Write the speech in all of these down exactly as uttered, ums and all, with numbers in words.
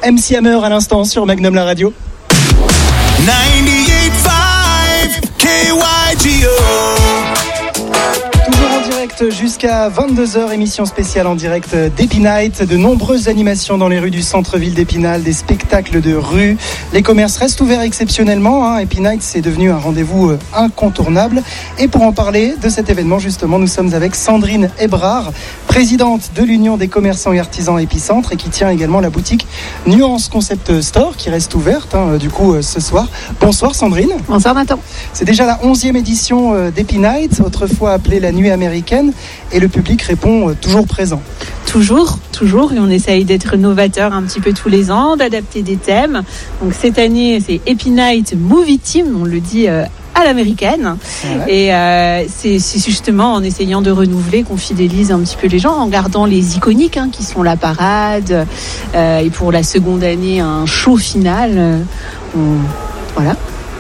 M C Hammer à l'instant sur Magnum la radio. quatre-vingt-dix-huit virgule cinq K Y G O. Toujours en direct jusqu'à vingt-deux heures, émission spéciale en direct d'Happy Night. De nombreuses animations dans les rues du centre-ville d'Épinal, des spectacles de rue. Les commerces restent ouverts exceptionnellement. Hein. Happy Night, c'est devenu un rendez-vous incontournable. Et pour en parler de cet événement, justement, nous sommes avec Sandrine Ebrard, présidente de l'Union des commerçants et artisans Épicentre et qui tient également la boutique Nuance Concept Store qui reste ouverte hein, du coup ce soir. Bonsoir Sandrine. Bonsoir Nathan. C'est déjà la onzième édition d'Happy Night, autrefois appelée la nuit américaine, et le public répond toujours présent. Toujours, toujours, et on essaye d'être novateur un petit peu tous les ans, d'adapter des thèmes. Donc cette année, c'est Happy Night Movie Team, on le dit euh, à l'américaine. Ouais. Et euh, c'est, c'est justement en essayant de renouveler qu'on fidélise un petit peu les gens, en gardant les iconiques hein, qui sont la parade, euh, et pour la seconde année, un show final. Euh, on, voilà.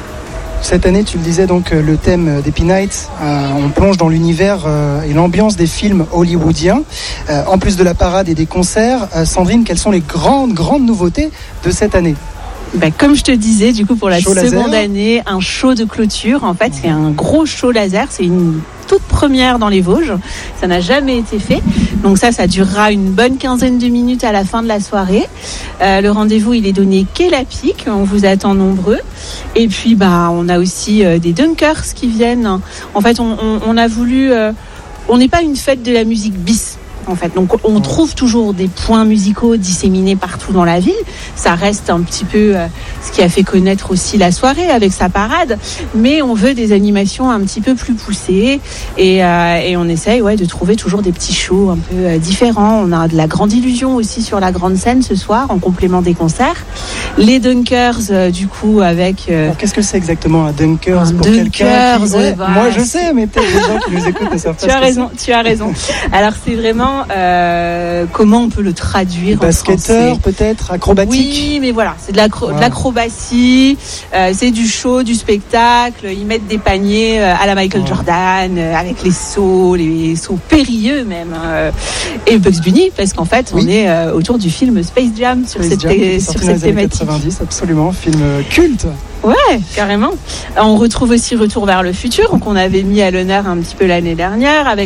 Cette année, tu le disais, donc le thème d'Happy Night, euh, on plonge dans l'univers euh, et l'ambiance des films hollywoodiens. Euh, en plus de la parade et des concerts, euh, Sandrine, quelles sont les grandes, grandes nouveautés de cette année ? Bah, comme je te disais, du coup, pour la show seconde laser. année, un show de clôture. En fait, c'est un gros show laser. C'est une toute première dans les Vosges. Ça n'a jamais été fait. Donc ça, ça durera une bonne quinzaine de minutes à la fin de la soirée. Euh, le rendez-vous, il est donné quai La Pique. On vous attend nombreux. Et puis, bah, on a aussi euh, des Dunkers qui viennent. En fait, on, on, on a voulu... Euh, on n'est pas une fête de la musique bis. En fait. Donc on trouve toujours des points musicaux disséminés partout dans la ville. Ça reste un petit peu euh, ce qui a fait connaître aussi la soirée avec sa parade. Mais on veut des animations un petit peu plus poussées. Et, euh, et on essaye ouais, de trouver toujours des petits shows un peu euh, différents. On a de la grande illusion aussi sur la grande scène ce soir, en complément des concerts. Les Dunkers, euh, du coup, avec... Euh, Alors, qu'est-ce que c'est exactement un Dunkers un pour Dunkers, quelqu'un qui... ouais, bah, Moi je sais, mais peut-être les gens qui nous écoutent ne savent pas. Tu as raison, tu as raison. Alors c'est vraiment Euh, comment on peut le traduire basketteur en français peut-être, acrobatique. Oui, mais voilà, c'est de, l'acro- wow. de l'acrobatie, euh, c'est du show, du spectacle. Ils mettent des paniers euh, à la Michael wow. Jordan, euh, avec les sauts, les sauts périlleux même, euh, et Bugs Bunny, parce qu'en fait, oui. on est euh, autour du film Space Jam sur Space cette, Jam, thé- sur cette thématique. quatre-vingt-dix, absolument, film culte. Ouais, carrément. On retrouve aussi Retour vers le futur, qu'on avait mis à l'honneur un petit peu l'année dernière avec